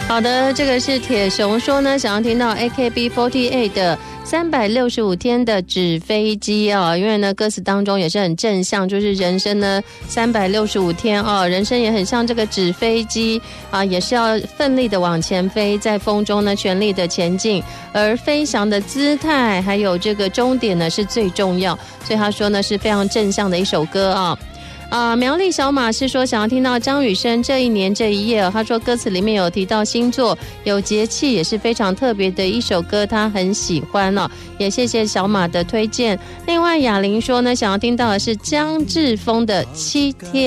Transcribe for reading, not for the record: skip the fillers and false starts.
好的，这个是铁熊说呢，想要听到 AKB48 的365天的纸飞机哦，因为呢歌词当中也是很正向，就是人生呢365天哦，人生也很像这个纸飞机啊，也是要奋力的往前飞，在风中呢全力的前进，而飞翔的姿态还有这个终点呢是最重要，所以他说呢是非常正向的一首歌啊。苗栗小马是说想要听到张雨生这一年这一夜他说歌词里面有提到星座有节气，也是非常特别的一首歌，他很喜欢也谢谢小马的推荐。另外雅玲说呢想要听到的是江志峰的7天。